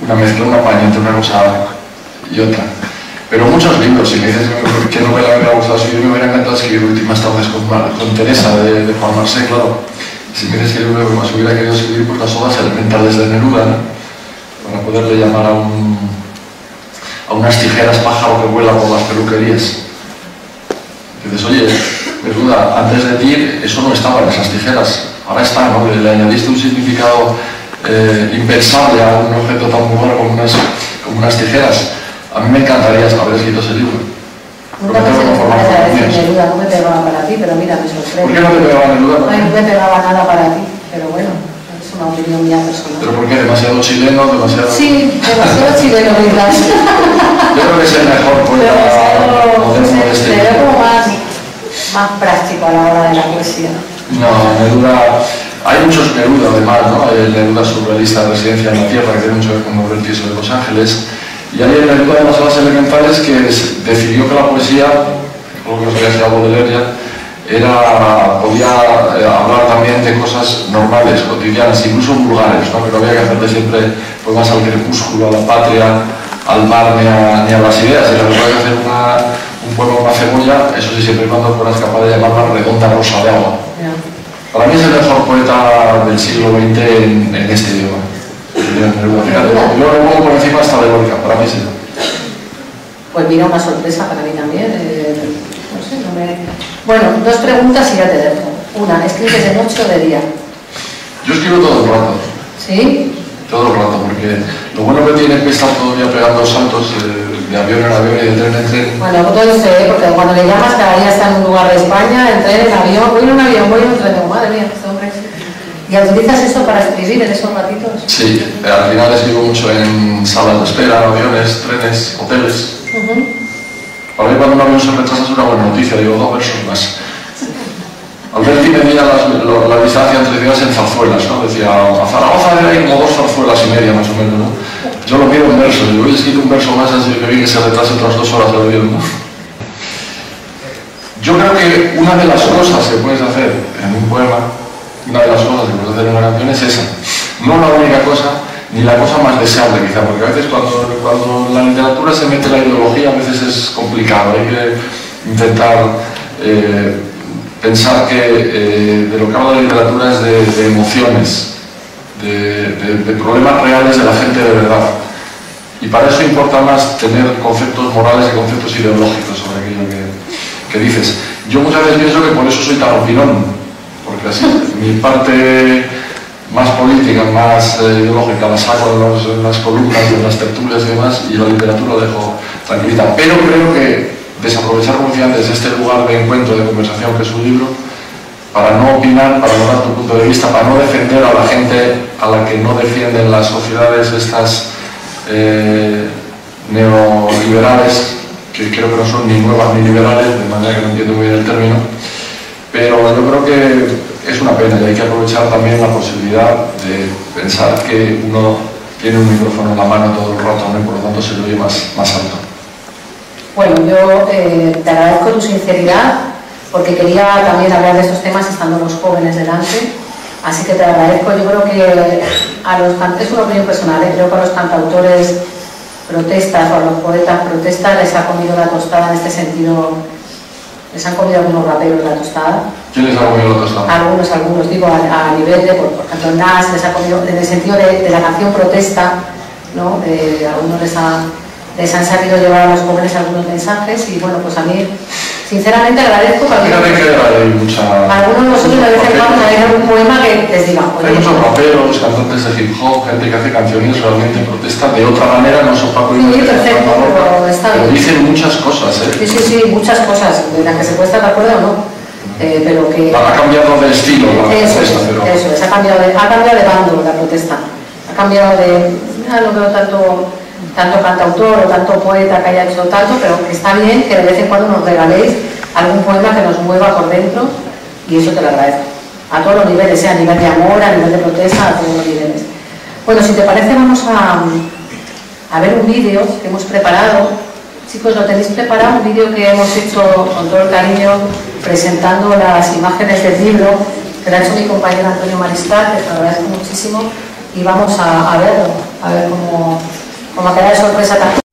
una mezcla, un apaño entre una cosa y otra. Pero muchos libros, si me dices qué novela me ha gustado escribir, me hubiera encantado escribir Últimas tardes con Teresa de Juan Marsé, claro. Si me dices qué libro que más hubiera querido escribir, pues las odas elementales de Neruda, ¿no? Para poderle llamar a unas tijeras pájaro que vuela por las peluquerías. Dices, oye, Neruda, antes de ti eso no estaba en esas tijeras, ahora está, ¿no? Le añadiste un significado impensable a un objeto tan humano como unas tijeras. A mí me encantaría haber escrito ese libro. Nunca pensé que me parece a decir Neruda, no me pegaba para ti, pero mira, me sorprende. ¿Por qué no te pegaba Neruda? No me pegaba nada para ti, pero bueno, es una opinión mía personal. ¿Pero por qué? ¿Demasiado chileno? ¿Demasiado...? Sí, demasiado chileno, quizás. Yo creo que es el mejor poeta moderno de este tiempo. Pero como más práctico a la hora de la poesía. No, Neruda... Hay muchos Neruda, además, ¿no? Hay el Neruda surrealista de Residencia en la Tierra, que tiene mucho que ver con Mauricio de Los Ángeles. Y hay el Neruda de las odas elementales que decidió que la poesía, como que os había sido Baudelaire ya, podía hablar también de cosas normales, cotidianas, incluso vulgares, ¿no? Que no había que hacerle siempre poemas al crepúsculo, a la patria, al mar, ni a las ideas, sino que había que hacer un poema con una cebolla, eso sí, siempre y cuando fueras capaz de llamarla redonda rosa de agua. Para mí es el mejor poeta del siglo XX en este idioma. Fíjate, yo lo pongo por encima hasta de Lorca, para mí sí. Pues mira, una sorpresa para mí también. No sé, no me... Bueno, dos preguntas y ya te dejo. Una, ¿escribes de noche o de día? Yo escribo todo el rato. ¿Sí? Todo el rato, porque lo bueno que tiene es que estar todavía pegando saltos de avión en avión y de tren en tren. Bueno, todo esto, porque cuando le llamas cada día está en un lugar de España, en tren, en avión, voy en un avión, voy en un tren, digo, madre mía, este hombre. ¿Y utilizas eso para escribir en esos ratitos? Sí, al final escribo mucho en salas de espera, aviones, trenes, hoteles. Para mí cuando un avión se retrasa es una buena noticia, digo 2 versos más. Alberti medía la distancia entre ciudades en zarzuelas, ¿no? Decía, a Zaragoza hay como 2 zarzuelas y media más o menos, ¿no? Yo lo mido en versos, digo, he escrito un verso más antes de que vi que se retrase otras 2 horas de avión, ¿no? Yo creo que una de las cosas que puedes hacer en un poema, una de las cosas que puedes hacer en una canción es esa. No la única cosa, ni la cosa más deseable quizá, porque a veces cuando en la literatura se mete la ideología a veces es complicado, hay que intentar pensar que de lo que habla la literatura es de emociones, de problemas reales de la gente de verdad. Y para eso importa más tener conceptos morales y conceptos ideológicos sobre aquello que dices. Yo muchas veces pienso que por eso soy tan opinón, porque así mi parte más política, más ideológica la saco en las columnas, en las tertulias y demás, y la literatura la dejo tranquilita. Pero creo que desaprovechar, como decía antes, este lugar de encuentro, de conversación que es un libro, para no opinar, para no dar tu punto de vista, para no defender a la gente a la que no defienden las sociedades estas neoliberales, que creo que no son ni nuevas ni liberales, de manera que no entiendo muy bien el término, pero yo creo que es una pena y hay que aprovechar también la posibilidad de pensar que uno tiene un micrófono en la mano todo el rato, ¿no? Y por lo tanto se lo oye más alto. Bueno, yo te agradezco tu sinceridad, porque quería también hablar de estos temas estando los jóvenes delante, así que te agradezco. Yo creo que es una opinión personal, creo que a los cantautores protestas o a los poetas protestas les ha comido la tostada en este sentido, les han comido algunos raperos la tostada. ¿Quién les ha comido la tostada? Algunos, digo, a nivel de, por ejemplo, Nas les ha comido, en el sentido de la canción protesta, ¿no? Algunos les han sabido llevar a los jóvenes algunos mensajes y bueno, pues a mí sinceramente agradezco que hay algunos de vosotros a veces vamos a leer algún poema que les diga, hay muchos raperos, cantantes de hip hop, gente que hace canciones realmente protesta de otra manera, no son Paco y sí, perfecto, pero dicen muchas cosas, ¿eh? Sí, muchas cosas de las que se puede estar de acuerdo o no, pero que ha cambiado de estilo la protesta, pero eso es, ha cambiado de bando la protesta, ha cambiado de, no veo tanto cantautor o tanto poeta que haya hecho tanto, pero que está bien que de vez en cuando nos regaléis algún poema que nos mueva por dentro, y eso te lo agradezco. A todos los niveles, a nivel de amor, a nivel de protesta, a todos los niveles. Bueno, si te parece vamos a ver un vídeo que hemos preparado. Chicos, ¿lo tenéis preparado? Un vídeo que hemos hecho con todo el cariño, presentando las imágenes del libro, que lo ha hecho mi compañero Antonio Mariscal, que te agradezco muchísimo, y vamos a verlo, a ver cómo como a quedar sorpresa también.